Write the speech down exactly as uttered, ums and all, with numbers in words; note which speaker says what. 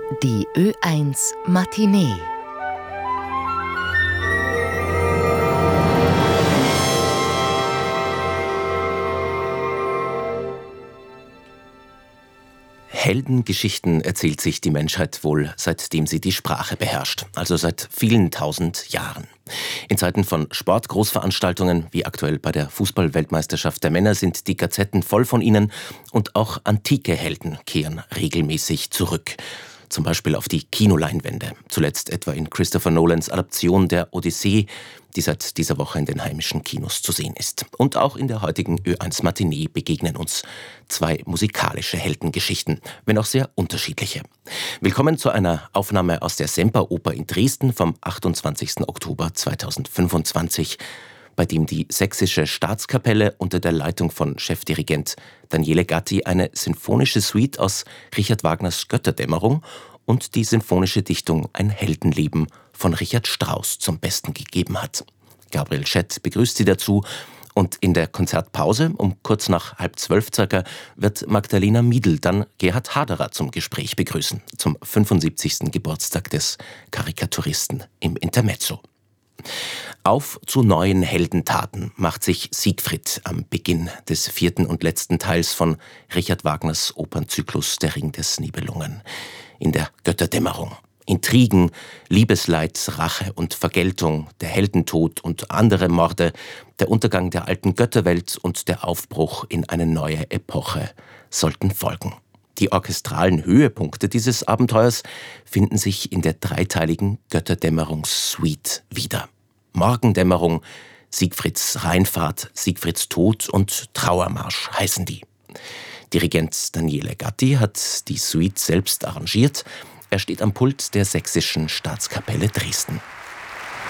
Speaker 1: Die Ö eins Matinee.
Speaker 2: Heldengeschichten erzählt sich die Menschheit wohl, seitdem sie die Sprache beherrscht, also seit vielen tausend Jahren. In Zeiten von Sportgroßveranstaltungen, wie aktuell bei der Fußball-Weltmeisterschaft der Männer, sind die Gazetten voll von ihnen und auch antike Helden kehren regelmäßig zurück. Zum Beispiel auf die Kinoleinwände, zuletzt etwa in Christopher Nolans Adaption der Odyssee, die seit dieser Woche in den heimischen Kinos zu sehen ist. Und auch in der heutigen Ö eins Matinee begegnen uns zwei musikalische Heldengeschichten, wenn auch sehr unterschiedliche. Willkommen zu einer Aufnahme aus der Semperoper in Dresden vom achtundzwanzigsten Oktober zweitausendfünfundzwanzig, bei dem die Sächsische Staatskapelle unter der Leitung von Chefdirigent Daniele Gatti eine sinfonische Suite aus Richard Wagners Götterdämmerung und die sinfonische Dichtung Ein Heldenleben von Richard Strauss zum Besten gegeben hat. Gabriel Schett begrüßt Sie dazu und in der Konzertpause um kurz nach halb zwölf circa wird Magdalena Miedl dann Gerhard Haderer zum Gespräch begrüßen, zum fünfundsiebzigsten Geburtstag des Karikaturisten im Intermezzo. Auf zu neuen Heldentaten macht sich Siegfried am Beginn des vierten und letzten Teils von Richard Wagners Opernzyklus Der Ring des Nibelungen. In der Götterdämmerung. Intrigen, Liebesleid, Rache und Vergeltung, der Heldentod und andere Morde, der Untergang der alten Götterwelt und der Aufbruch in eine neue Epoche sollten folgen. Die orchestralen Höhepunkte dieses Abenteuers finden sich in der dreiteiligen Götterdämmerungssuite wieder. Morgendämmerung, Siegfrieds Rheinfahrt, Siegfrieds Tod und Trauermarsch heißen die. Dirigent Daniele Gatti hat die Suite selbst arrangiert. Er steht am Pult der Sächsischen Staatskapelle Dresden.